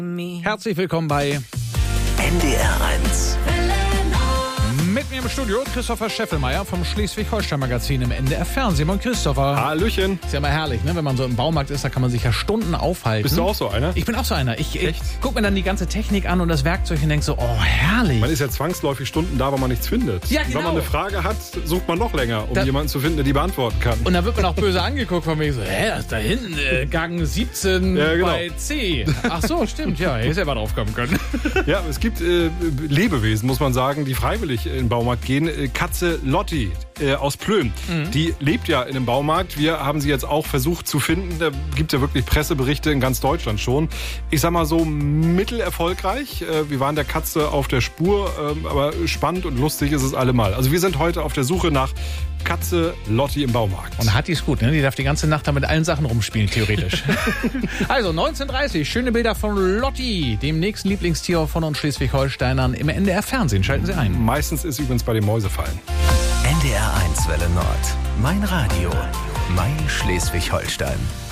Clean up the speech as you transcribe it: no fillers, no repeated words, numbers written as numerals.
Herzlich willkommen bei NDR 1. mit mir im Studio Christopher Scheffelmeier vom Schleswig-Holstein-Magazin im NDR Fernsehen. Und Christopher. Hallöchen. Ist ja mal herrlich, ne? Wenn man so im Baumarkt ist, da kann man sich ja Stunden aufhalten. Bist du auch so einer? Ich bin auch so einer. Ich gucke mir dann die ganze Technik an und das Werkzeug und denke so, oh, herrlich. Man ist ja zwangsläufig Stunden da, wo man nichts findet. Ja, Und genau. wenn man eine Frage hat, sucht man noch länger, um jemanden zu finden, der die beantworten kann. Und da wird man auch böse angeguckt von mir. So, das ist da hinten, Gang 17 Ja, genau. bei C. Ach so, stimmt, ja, hätte ich selber drauf kommen können. Ja, es gibt Lebewesen, muss man sagen, die freiwillig in den Baumarkt gehen. Katze Lotti aus Plön, die lebt ja in einem Baumarkt. Wir haben sie jetzt auch versucht zu finden. Da gibt es ja wirklich Presseberichte in ganz Deutschland schon. Ich sag mal so mittelerfolgreich. Wir waren der Katze auf der Spur, aber spannend und lustig ist es allemal. Also wir sind heute auf der Suche nach Katze Lotti im Baumarkt. Und Hatti ist gut, ne? Die darf die ganze Nacht da mit allen Sachen rumspielen, theoretisch. Also 19:30, schöne Bilder von Lotti, dem nächsten Lieblingstier von uns Schleswig-Holsteinern im NDR Fernsehen. Schalten Sie ein. Meistens ist übrigens bei den Mäusefallen. NDR 1 Welle Nord. Mein Radio. Mein Schleswig-Holstein.